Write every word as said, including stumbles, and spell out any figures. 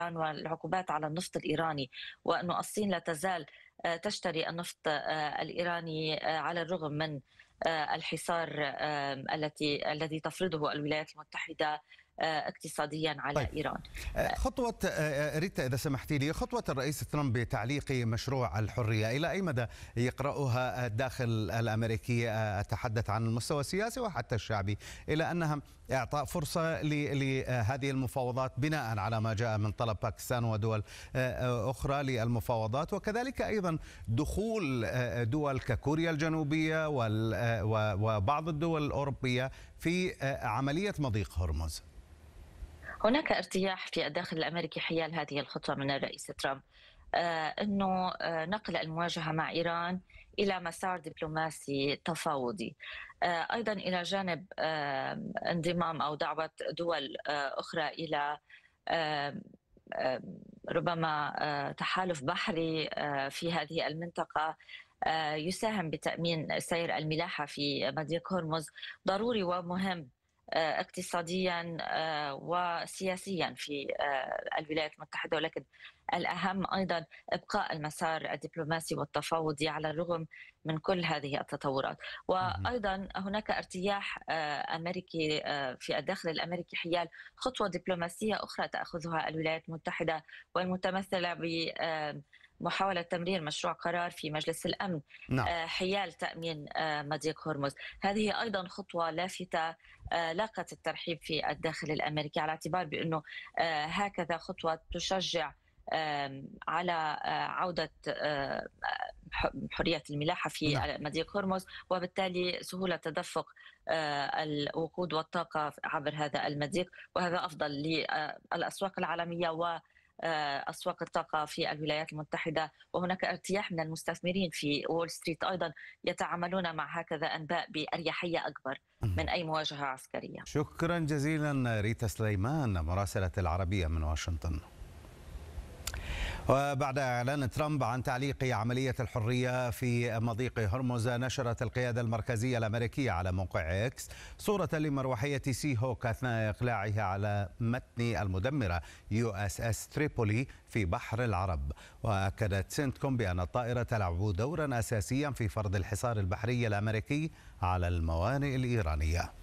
والعقوبات على النفط الإيراني، وأنه الصين لا تزال آه، تشتري النفط آه، الإيراني آه، على الرغم من آه، الحصار آه، التي الذي تفرضه الولايات المتحدة آه، اقتصاديا على طيب، إيران. خطوة ريتا إذا سمحتي لي، خطوة الرئيس ترامب بتعليق مشروع الحرية إلى أي مدى يقرأها الداخل الأمريكي؟ أتحدث عن المستوى السياسي وحتى الشعبي، إلى أنها إعطاء فرصة لهذه المفاوضات بناء على ما جاء من طلب باكستان ودول أخرى للمفاوضات، وكذلك أيضا دخول دول ككوريا الجنوبية وبعض الدول الأوروبية في عملية مضيق هرمز. هناك ارتياح في الداخل الأمريكي حيال هذه الخطوة من الرئيس ترامب، آه، أنه آه، نقل المواجهة مع إيران إلى مسار دبلوماسي تفاوضي، آه، أيضا إلى جانب آه، انضمام أو دعوة دول آه، أخرى إلى آه، آه، ربما آه، تحالف بحري آه، في هذه المنطقة آه، يساهم بتأمين سير الملاحة في مضيق هرمز، ضروري ومهم آه، اقتصاديا آه، وسياسيا في آه، الولايات المتحدة، ولكن الأهم أيضا إبقاء المسار الدبلوماسي والتفاوضي على الرغم من كل هذه التطورات. وأيضا هناك ارتياح آه، أمريكي آه، في الداخل الأمريكي حيال خطوة دبلوماسية أخرى تأخذها الولايات المتحدة، والمتمثلة ب محاولة تمرير مشروع قرار في مجلس الأمن نعم. حيال تأمين مضيق هرمز. هذه أيضا خطوة لافتة لاقت الترحيب في الداخل الأمريكي، على اعتبار بأنه هكذا خطوة تشجع على عودة حرية الملاحة في نعم. مضيق هرمز، وبالتالي سهولة تدفق الوقود والطاقة عبر هذا المضيق، وهذا أفضل للأسواق العالمية و أسواق الطاقة في الولايات المتحدة. وهناك ارتياح من المستثمرين في وول ستريت أيضا يتعاملون مع هكذا أنباء بأريحية أكبر من أي مواجهة عسكرية. شكرا جزيلا ريتا سليمان، مراسلة العربية من واشنطن. وبعد إعلان ترامب عن تعليق عملية الحرية في مضيق هرمز، نشرت القيادة المركزية الأمريكية على موقع إكس صورة لمروحية سي هوك أثناء إقلاعها على متن المدمرة يو إس إس تريبولي في بحر العرب. وأكدت سنتكوم بأن الطائرة تلعب دورا أساسيا في فرض الحصار البحري الأمريكي على الموانئ الإيرانية.